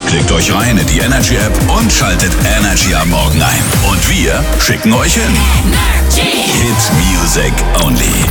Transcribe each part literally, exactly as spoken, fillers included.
Klickt euch rein in die Energy App und schaltet Energy am Morgen ein. Und wir schicken euch hin. Hit Music Only.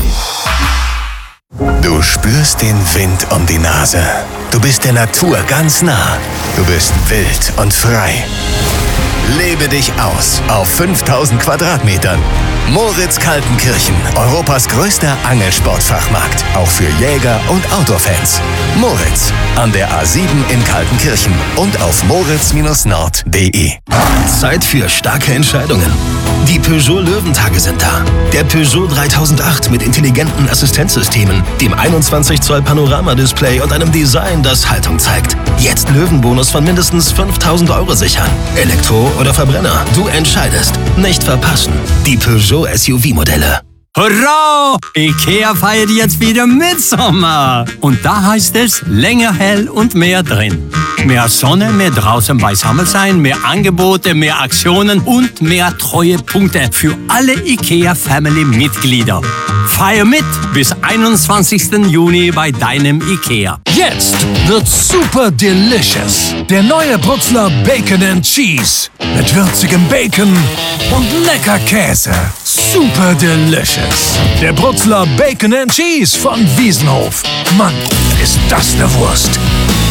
Du spürst den Wind um die Nase. Du bist der Natur ganz nah. Du bist wild und frei. Lebe dich aus auf fünftausend Quadratmetern. Moritz Kaltenkirchen, Europas größter Angelsportfachmarkt. Auch für Jäger und Outdoor-Fans. Moritz, an der A sieben in Kaltenkirchen und auf moritz nord punkt de. Zeit für starke Entscheidungen. Die Peugeot Löwentage sind da. Der Peugeot dreitausendacht mit intelligenten Assistenzsystemen, dem einundzwanzig Zoll Panoramadisplay und einem Design, das Haltung zeigt. Jetzt Löwenbonus von mindestens fünftausend Euro sichern. Elektro oder Verbrenner, du entscheidest. Nicht verpassen. Die Peugeot S U V-Modelle. Hurra! IKEA feiert jetzt wieder Mitsommer. Und da heißt es länger hell und mehr drin. Mehr Sonne, mehr draußen beisammen sein, mehr Angebote, mehr Aktionen und mehr Treuepunkte für alle IKEA-Family-Mitglieder. Feier mit bis einundzwanzigsten Juni bei deinem IKEA. Jetzt wird super delicious. Der neue Brutzler Bacon and Cheese. Mit würzigem Bacon und lecker Käse. Super delicious. Der Brutzler Bacon and Cheese von Wiesenhof. Mann, ist das eine Wurst.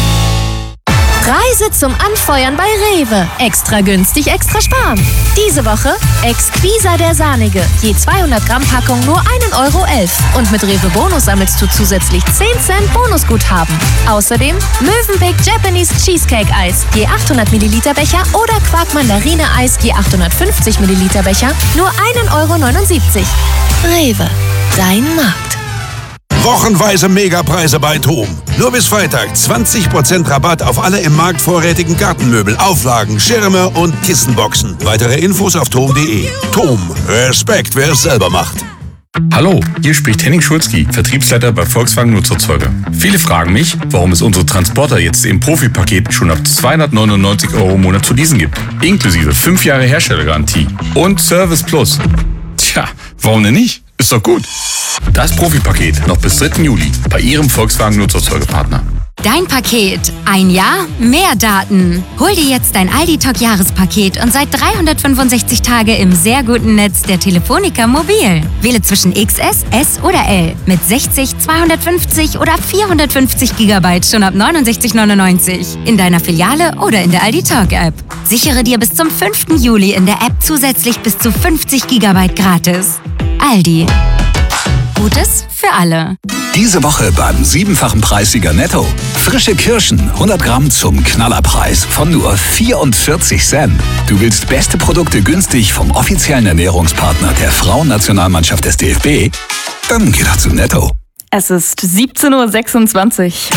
Preise zum Anfeuern bei Rewe. Extra günstig, extra sparen. Diese Woche Exquisa der Sahnige. Je zweihundert Gramm Packung nur ein Euro elf. Und mit Rewe Bonus sammelst du zusätzlich zehn Cent Bonusguthaben. Außerdem Mövenpick Japanese Cheesecake Eis. Je achthundert Milliliter Becher oder Quark Mandarine Eis. Je achthundertfünfzig Milliliter Becher. Nur ein Euro neunundsiebzig. Rewe. Dein Markt. Wochenweise Megapreise bei TOM. Nur bis Freitag zwanzig Prozent Rabatt auf alle im Markt vorrätigen Gartenmöbel, Auflagen, Schirme und Kissenboxen. Weitere Infos auf tom punkt de. TOM. Respekt, wer es selber macht. Hallo, hier spricht Henning Schulzki, Vertriebsleiter bei Volkswagen Nutzerzeuger. Viele fragen mich, warum es unsere Transporter jetzt im Profi-Paket schon ab zweihundertneunundneunzig Euro im Monat zu leasen gibt. Inklusive fünf Jahre Herstellergarantie und Service Plus. Tja, warum denn nicht? Ist doch gut. Das Profi-Paket noch bis dritten Juli bei Ihrem Volkswagen Nutzerzeugerpartner. Dein Paket. Ein Jahr, mehr Daten. Hol dir jetzt dein Aldi-Talk-Jahrespaket und seit dreihundertfünfundsechzig Tage im sehr guten Netz der Telefonica Mobil. Wähle zwischen X S, S oder L mit sechzig, zweihundertfünfzig oder vierhundertfünfzig Gigabyte schon ab neunundsechzig neunundneunzig. In deiner Filiale oder in der Aldi-Talk-App. Sichere dir bis zum fünften Juli in der App zusätzlich bis zu fünfzig Gigabyte gratis. Aldi. Gutes für alle. Diese Woche beim siebenfachen Preissieger Netto. Frische Kirschen, hundert Gramm zum Knallerpreis von nur vierundvierzig Cent. Du willst beste Produkte günstig vom offiziellen Ernährungspartner der Frauennationalmannschaft des D F B? Dann geh doch zu Netto. Es ist siebzehn Uhr sechsundzwanzig.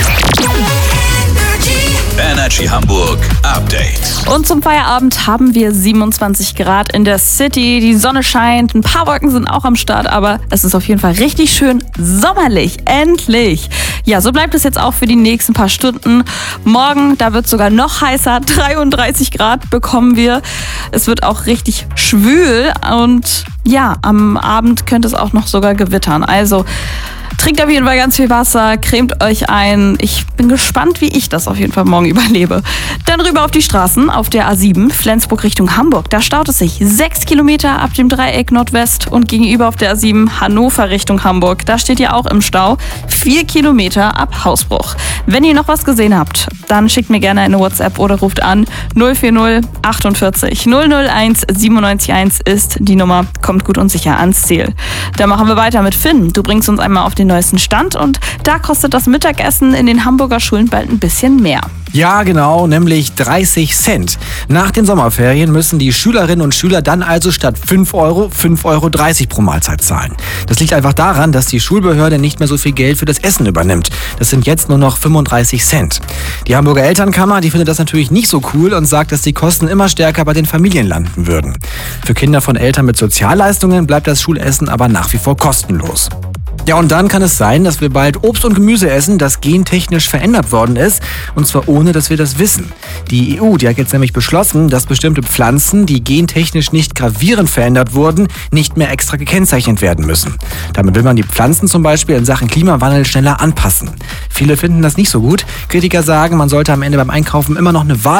Energy Hamburg Update. Und zum Feierabend haben wir siebenundzwanzig Grad in der City. Die Sonne scheint, ein paar Wolken sind auch am Start, aber es ist auf jeden Fall richtig schön sommerlich. Endlich! Ja, so bleibt es jetzt auch für die nächsten paar Stunden. Morgen, da wird es sogar noch heißer. dreiunddreißig Grad bekommen wir. Es wird auch richtig schwül und ja, am Abend könnte es auch noch sogar gewittern. Also trinkt auf jeden Fall ganz viel Wasser, cremt euch ein. Ich bin gespannt, wie ich das auf jeden Fall morgen überlebe. Dann rüber auf die Straßen, auf der A sieben, Flensburg Richtung Hamburg. Da staut es sich sechs Kilometer ab dem Dreieck Nordwest und gegenüber auf der A sieben, Hannover Richtung Hamburg. Da steht ihr auch im Stau. Vier Kilometer ab Hausbruch. Wenn ihr noch was gesehen habt, dann schickt mir gerne eine WhatsApp oder ruft an. null vier null achtundvierzig null null eins siebenundneunzig eins ist die Nummer. Kommt gut und sicher ans Ziel. Dann machen wir weiter mit Finn. Du bringst uns einmal auf den neuesten Stand und da kostet das Mittagessen in den Hamburger Schulen bald ein bisschen mehr. Ja, genau, nämlich dreißig Cent. Nach den Sommerferien müssen die Schülerinnen und Schüler dann also statt fünf Euro fünf Euro dreißig pro Mahlzeit zahlen. Das liegt einfach daran, dass die Schulbehörde nicht mehr so viel Geld für das Essen übernimmt. Das sind jetzt nur noch fünfunddreißig Cent. Die Hamburger Elternkammer, die findet das natürlich nicht so cool und sagt, dass die Kosten immer stärker bei den Familien landen würden. Für Kinder von Eltern mit Sozialleistungen bleibt das Schulessen aber nach wie vor kostenlos. Ja, und dann kann es sein, dass wir bald Obst und Gemüse essen, das gentechnisch verändert worden ist, und zwar ohne, dass wir das wissen. Die E U, die hat jetzt nämlich beschlossen, dass bestimmte Pflanzen, die gentechnisch nicht gravierend verändert wurden, nicht mehr extra gekennzeichnet werden müssen. Damit will man die Pflanzen zum Beispiel in Sachen Klimawandel schneller anpassen. Viele finden das nicht so gut. Kritiker sagen, man sollte am Ende beim Einkaufen immer noch eine Wahl